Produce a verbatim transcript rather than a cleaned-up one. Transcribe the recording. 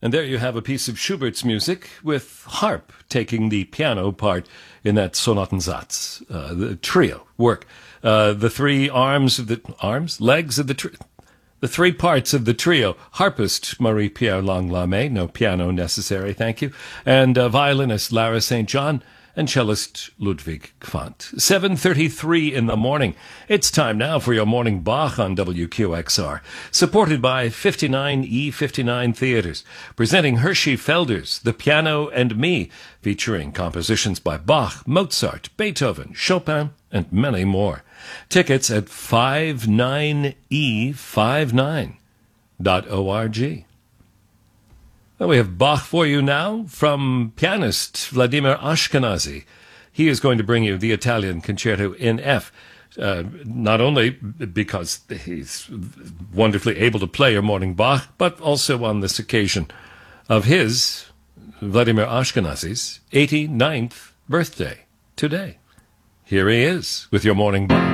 And there you have a piece of Schubert's music with harp taking the piano part in that Sonatensatz, uh, the trio work. Uh, the three arms of the arms, legs of the trio. The three parts of the trio: harpist Marie-Pierre Langlame, no piano necessary, thank you, and uh, violinist Lara Saint John, and cellist Ludwig Quandt. seven thirty-three in the morning. It's time now for your morning Bach on W Q X R, supported by fifty-nine E fifty-nine Theaters, presenting Hershey Felder's The Piano and Me, featuring compositions by Bach, Mozart, Beethoven, Chopin, and many more. Tickets at fifty-nine E fifty-nine dot org. Well, we have Bach for you now from pianist Vladimir Ashkenazy. He is going to bring you the Italian Concerto in F, uh, not only because he's wonderfully able to play your morning Bach, but also on this occasion of his, Vladimir Ashkenazy's, eighty-ninth birthday today. Here he is with your morning Bach.